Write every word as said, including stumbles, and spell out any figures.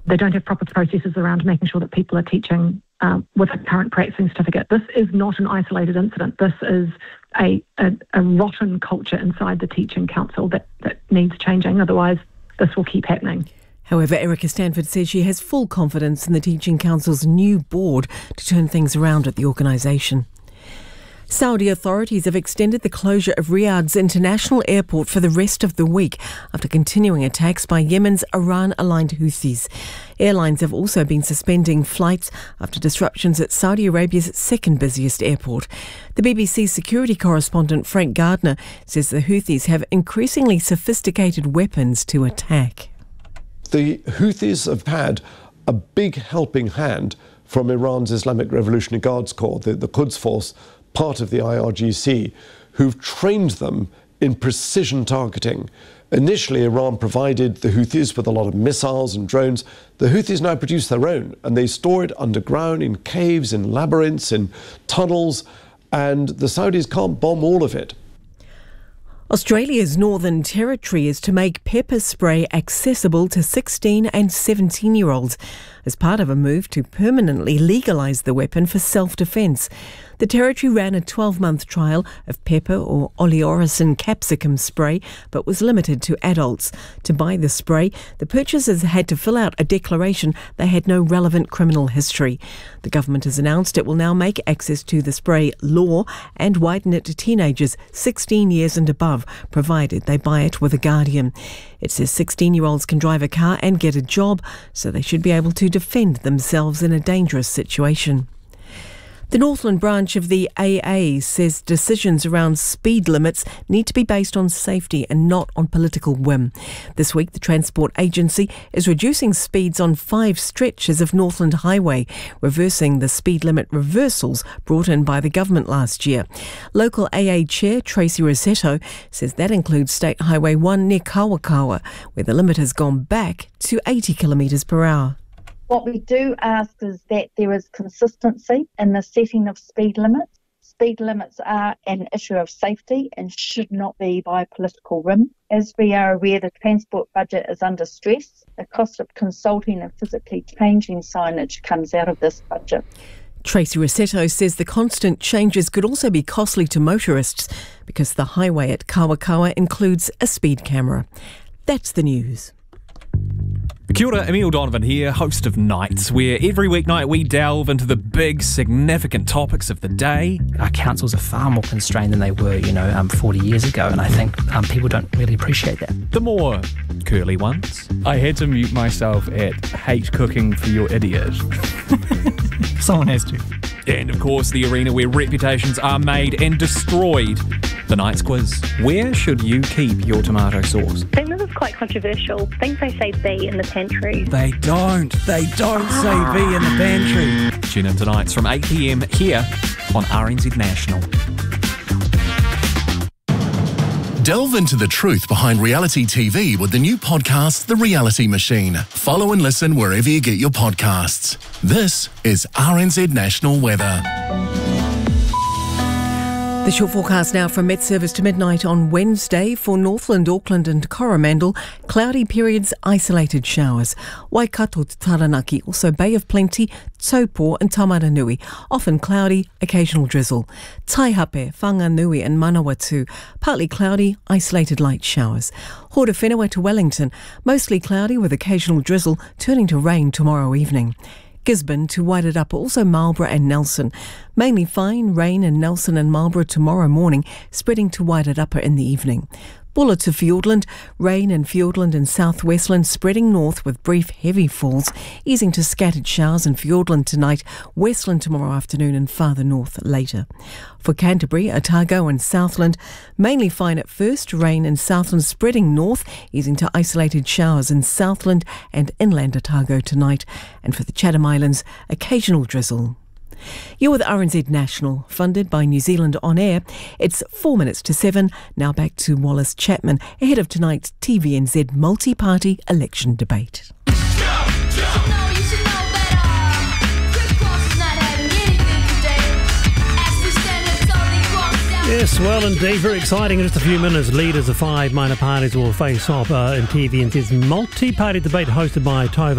They don't have proper processes around making sure that people are teaching um, with a current practicing certificate. This is not an isolated incident. This is a, a, a rotten culture inside the Teaching Council that, that needs changing. Otherwise, this will keep happening. However, Erica Stanford says she has full confidence in the Teaching Council's new board to turn things around at the organisation. Saudi authorities have extended the closure of Riyadh's international airport for the rest of the week after continuing attacks by Yemen's Iran-aligned Houthis. Airlines have also been suspending flights after disruptions at Saudi Arabia's second busiest airport. The B B C security correspondent Frank Gardner says the Houthis have increasingly sophisticated weapons to attack. The Houthis have had a big helping hand from Iran's Islamic Revolutionary Guards Corps, the, the Quds Force, part of the I R G C, who've trained them in precision targeting. Initially, Iran provided the Houthis with a lot of missiles and drones. The Houthis now produce their own, and they store it underground in caves, in labyrinths, in tunnels, and the Saudis can't bomb all of it. Australia's Northern Territory is to make pepper spray accessible to sixteen and seventeen-year-olds as part of a move to permanently legalise the weapon for self-defence. The Territory ran a twelve-month trial of pepper or oleoricin capsicum spray, but was limited to adults. To buy the spray, the purchasers had to fill out a declaration they had no relevant criminal history. The government has announced it will now make access to the spray law and widen it to teenagers sixteen years and above, provided they buy it with a guardian. It says sixteen-year-olds can drive a car and get a job, so they should be able to defend themselves in a dangerous situation. The Northland branch of the A A says decisions around speed limits need to be based on safety and not on political whim. This week, the Transport Agency is reducing speeds on five stretches of Northland Highway, reversing the speed limit reversals brought in by the government last year. Local A A Chair Tracy Rossetto says that includes State Highway one near Kawakawa, where the limit has gone back to eighty kilometres per hour. What we do ask is that there is consistency in the setting of speed limits. Speed limits are an issue of safety and should not be by political whim. As we are aware, the transport budget is under stress. The cost of consulting and physically changing signage comes out of this budget. Tracy Rossetto says the constant changes could also be costly to motorists because the highway at Kawakawa includes a speed camera. That's the news. Kia ora, Emil Donovan here, host of Nights, where every weeknight we delve into the big, significant topics of the day. Our councils are far more constrained than they were, you know, um, forty years ago, and I think um, people don't really appreciate that. The more curly ones. I had to mute myself at hate cooking for your idiot. Someone has to. And of course, the arena where reputations are made and destroyed. The Nights Quiz. Where should you keep your tomato sauce? I think this is quite controversial. I think they say B in the pantry. They don't. They don't say B in the pantry. Tune in tonight from eight p m here on R N Z National. Delve into the truth behind reality T V with the new podcast, The Reality Machine. Follow and listen wherever you get your podcasts. This is R N Z National Weather. The short forecast now from Met Service to midnight on Wednesday for Northland, Auckland and Coromandel. Cloudy periods, isolated showers. Waikato to Taranaki, also Bay of Plenty, Taupo and Tamaranui. Often cloudy, occasional drizzle. Taihape, Whanganui and Manawatu. Partly cloudy, isolated light showers. Horowhenua to Wellington. Mostly cloudy with occasional drizzle, turning to rain tomorrow evening. Gisborne to Wairarapa, also Marlborough and Nelson. Mainly fine, rain in Nelson and Marlborough tomorrow morning, spreading to Wairarapa in the evening. Bulla to Fiordland, rain in Fiordland and South Westland, spreading north with brief heavy falls, easing to scattered showers in Fiordland tonight, Westland tomorrow afternoon and farther north later. For Canterbury, Otago and Southland, mainly fine at first, rain in Southland spreading north, easing to isolated showers in Southland and inland Otago tonight. And for the Chatham Islands, occasional drizzle. You're with R N Z National, funded by New Zealand On Air. It's four minutes to seven. Now back to Wallace Chapman, ahead of tonight's T V N Z multi-party election debate. Yes, well indeed, very exciting. In just a few minutes, leaders of five minor parties will face off uh, in T V N Z's multi-party debate hosted by Tova